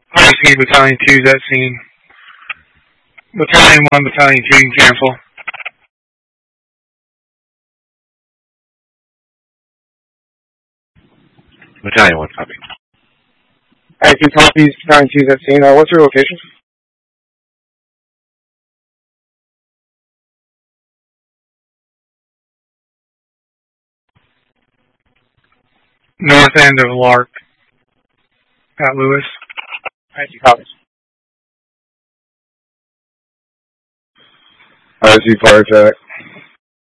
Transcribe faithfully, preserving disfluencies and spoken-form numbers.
I see Battalion two's at scene. Battalion one, Battalion three can cancel. Battalion one, copy. I see copies, Battalion two's at scene. Uh, what's your location? North end of Lark at Lewis. I see copies. I see fire attack.